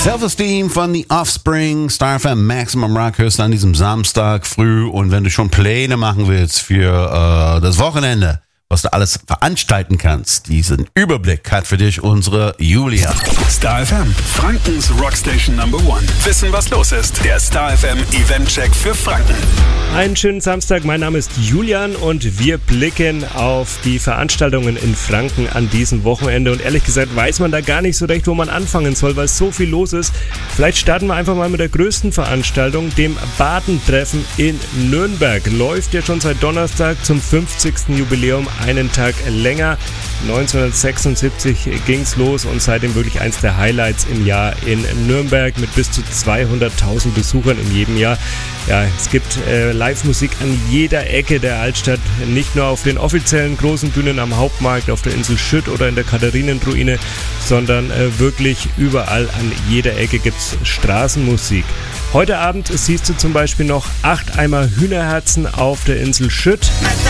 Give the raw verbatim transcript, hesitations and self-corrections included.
Self-Esteem von The Offspring, Star F M Maximum Rock hörst du an diesem Samstag früh. Und wenn du schon Pläne machen willst für äh, das Wochenende, was du alles veranstalten kannst, diesen Überblick hat für dich unsere Julia. Star F M, Frankens Rockstation Number One. Wissen, was los ist. Der Star F M Event-Check für Franken. Einen schönen Samstag, mein Name ist Julian und wir blicken auf die Veranstaltungen in Franken an diesem Wochenende. Und ehrlich gesagt weiß man da gar nicht so recht, wo man anfangen soll, weil so viel los ist. Vielleicht starten wir einfach mal mit der größten Veranstaltung, dem Badentreffen in Nürnberg. Läuft ja schon seit Donnerstag zum fünfzigsten Jubiläum einen Tag länger. neunzehnhundertsechsundsiebzig ging's los und seitdem wirklich eins der Highlights im Jahr in Nürnberg mit bis zu zweihunderttausend Besuchern in jedem Jahr. Ja, es gibt äh, Live-Musik an jeder Ecke der Altstadt, nicht nur auf den offiziellen großen Bühnen am Hauptmarkt, auf der Insel Schütt oder in der Katharinenruine, sondern äh, wirklich überall an jeder Ecke gibt's Straßenmusik. Heute Abend siehst du zum Beispiel noch acht Eimer Hühnerherzen auf der Insel Schütt.